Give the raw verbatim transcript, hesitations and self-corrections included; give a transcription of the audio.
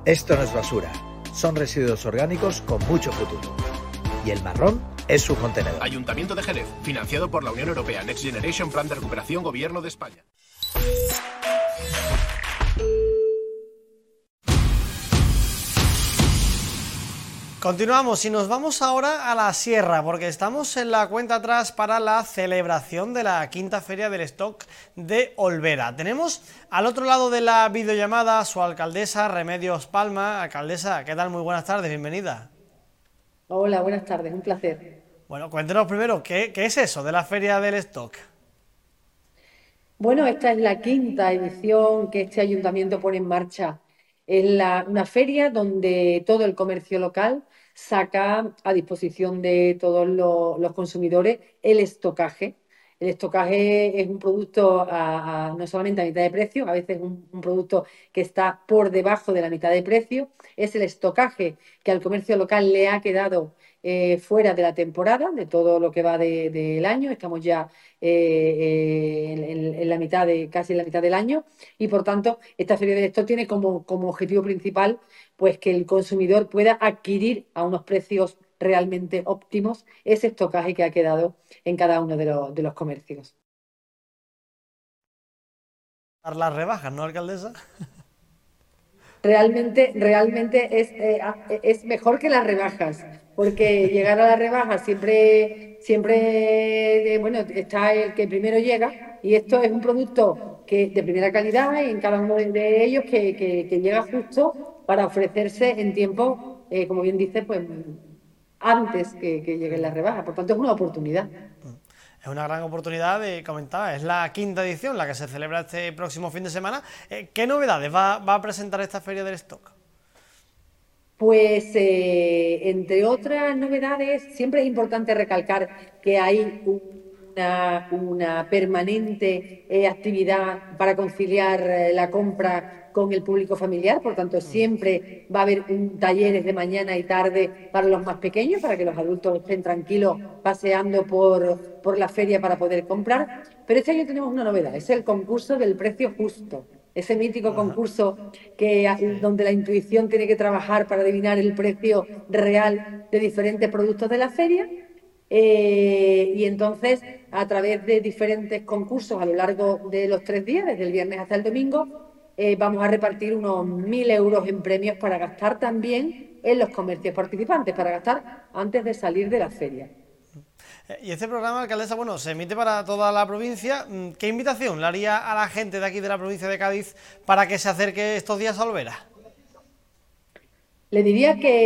Esto no es basura, son residuos orgánicos con mucho futuro. Y el marrón es su contenedor. Ayuntamiento de Jerez, financiado por la Unión Europea, Next Generation, Plan de Recuperación, Gobierno de España. Continuamos y nos vamos ahora a la sierra, porque estamos en la cuenta atrás para la celebración de la quinta feria del stock de Olvera. Tenemos al otro lado de la videollamada a su alcaldesa, Remedios Palma. Alcaldesa, ¿qué tal? Muy buenas tardes, bienvenida. Hola, buenas tardes, un placer. Bueno, cuéntenos primero, ¿qué, qué es eso de la feria del stock? Bueno, esta es la quinta edición que este ayuntamiento pone en marcha. Es la, una feria donde todo el comercio local saca a disposición de todos los, los consumidores el estocaje. El estocaje es un producto a, a, no solamente a mitad de precio, a veces un, un producto que está por debajo de la mitad de precio. Es el estocaje que al comercio local le ha quedado eh, fuera de la temporada, de todo lo que va del de, de año. Estamos ya eh, eh, en, en la mitad de, casi en la mitad del año, y por tanto esta feria del stock tiene como, como objetivo principal pues que el consumidor pueda adquirir a unos precios realmente óptimos ese estocaje que ha quedado en cada uno de los, de los comercios. Las rebajas, ¿no, alcaldesa? Realmente, realmente es, eh, es mejor que las rebajas, porque llegar a las rebajas siempre, siempre eh, bueno, está el que primero llega, y esto es un producto que de primera calidad en cada uno de ellos que, que, que llega justo para ofrecerse en tiempo, eh, como bien dice, pues antes que, que lleguen las rebajas. Por tanto, es una oportunidad. Es una gran oportunidad, de comentaba, es la quinta edición, la que se celebra este próximo fin de semana. ¿Qué novedades va, va a presentar esta feria del stock? Pues, eh, entre otras novedades, siempre es importante recalcar que hay una, una permanente eh, actividad para conciliar eh, la compra con el público familiar. Por tanto, siempre va a haber un talleres de mañana y tarde para los más pequeños, para que los adultos estén tranquilos paseando por, por la feria para poder comprar. Pero este año tenemos una novedad, es el concurso del precio justo. Ese mítico concurso que, donde la intuición tiene que trabajar para adivinar el precio real de diferentes productos de la feria. Eh, y entonces, a través de diferentes concursos a lo largo de los tres días, desde el viernes hasta el domingo, eh, vamos a repartir unos mil euros en premios para gastar también en los comercios participantes, para gastar antes de salir de la feria. Y este programa, alcaldesa, bueno, se emite para toda la provincia. ¿Qué invitación le haría a la gente de aquí de la provincia de Cádiz para que se acerque estos días a Olvera? Le diría que